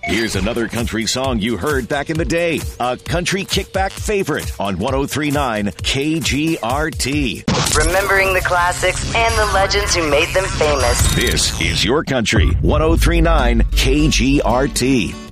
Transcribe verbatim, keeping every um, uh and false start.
Here's another country song you heard back in the day. A country kickback favorite on one oh three point nine K G R T. Remembering the classics and the legends who made them famous. This is your country, one oh three point nine K G R T.